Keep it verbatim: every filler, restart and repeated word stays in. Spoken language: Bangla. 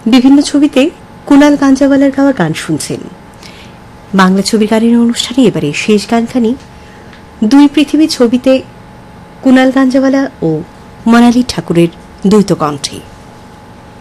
বিভিন্ন ছবিতে কুনাল গাঞ্জাওয়ালার গাওয়া গান শুনছেন। বাংলা ছবির গানের অনুষ্ঠানে এবারে শেষ গানখানি দুই পৃথিবী ছবিতে কুনাল গাঞ্জাওয়ালা ও মনালি ঠাকুরের দ্বৈত কণ্ঠে।